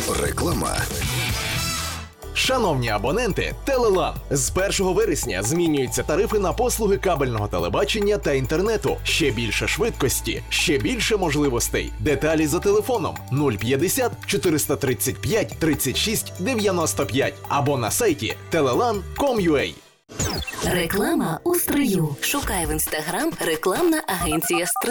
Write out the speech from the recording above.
Реклама. Шановні абоненти, Телелан. З 1 вересня змінюються тарифи на послуги кабельного телебачення та інтернету. Ще більше швидкості, ще більше можливостей. Деталі за телефоном 050 435 36 95 або на сайті telelan.com.ua. Реклама у стрию. Шукай в Інстаграм рекламна агенція «Стрий».